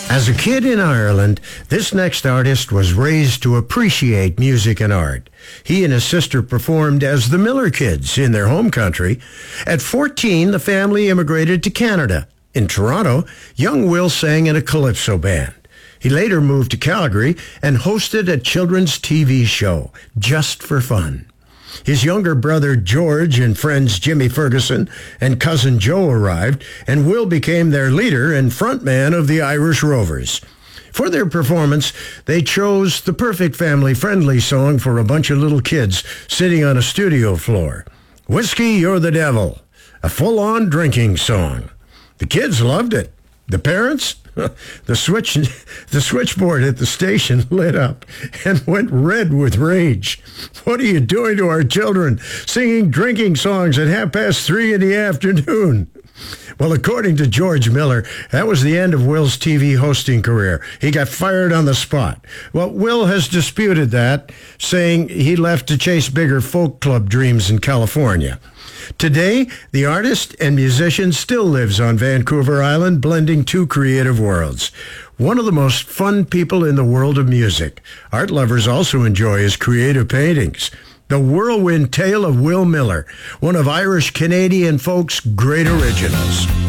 As a kid in Ireland, this next artist was raised to appreciate music and art. He and his sister performed as the Miller Kids in their home country. At 14, the family immigrated to Canada. In Toronto, young Will sang in a calypso band. He later moved to Calgary and hosted a children's TV show, just for fun. His younger brother George and friends Jimmy Ferguson and cousin Joe arrived, and Will became their leader and frontman of the Irish Rovers. For their performance, they chose the perfect family-friendly song for a bunch of little kids sitting on a studio floor. Whiskey, You're the Devil, a full-on drinking song. The kids loved it. The parents? The switchboard at the station lit up and went red with rage. What are you doing to our children, singing drinking songs at 3:30 in the afternoon? Well, according to George Miller, that was the end of Will's TV hosting career. He got fired on the spot. Well, Will has disputed that, saying he left to chase bigger folk club dreams in California. Today, the artist and musician still lives on Vancouver Island, blending two creative worlds. One of the most fun people in the world of music. Art lovers also enjoy his creative paintings. The Whirlwind Tale of Will Miller, one of Irish-Canadian folk's great originals.